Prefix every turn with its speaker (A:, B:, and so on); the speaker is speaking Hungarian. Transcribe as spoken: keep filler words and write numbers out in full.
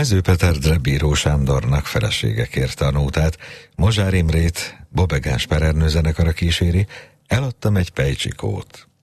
A: Mezőpeterdre Bíró Sándornak felesége kérte a nótát, Mozsár Imrét Bobegán Sperernő zenekara kíséri, Eladtam egy pejcsikót.